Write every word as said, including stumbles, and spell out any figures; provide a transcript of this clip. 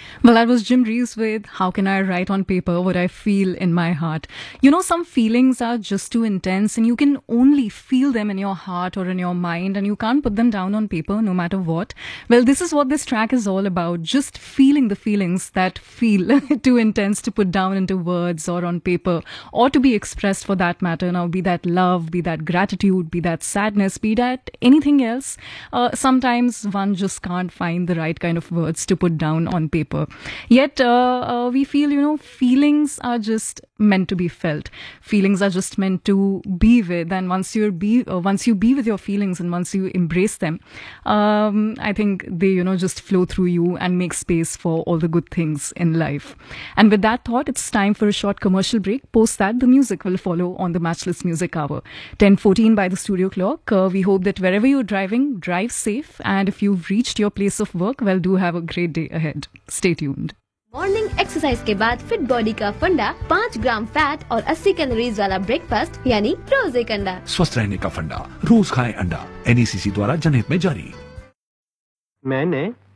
Well, that was Jim Reeves with How Can I Write on Paper What I Feel in My Heart. You know, some feelings are just too intense and you can only feel them in your heart or in your mind and you can't put them down on paper no matter what. Well, this is what this track is all about. Just feeling the feelings that feel too intense to put down into words or on paper or to be expressed for that matter. Now, be that love, be that gratitude, be that sadness, be that anything else. Uh, sometimes one just can't find the right kind of words to put down on paper. Yet, uh, uh, we feel, you know, feelings are just meant to be felt. Feelings are just meant to be with. And once you're be, uh, once you be with your feelings and once you embrace them, um, I think they, you know, just flow through you and make space for all the good things in life. And with that thought, it's time for a short commercial break. Post that, the music will follow on the Matchless Music Hour. ten fourteen by the studio clock. Uh, we hope that wherever you're driving, drive safe. And if you've reached your place of work, well, do have a great day ahead. Stay tuned. Morning exercise के बाद fit body का फंडा, पाँच ग्राम fat और अस्सी calories वाला breakfast यानी रोज एक अंडा। स्वस्थ रहने का फंडा, रोज खाएं अंडा। एन ई सी सी द्वारा जनहित में जारी। मैंने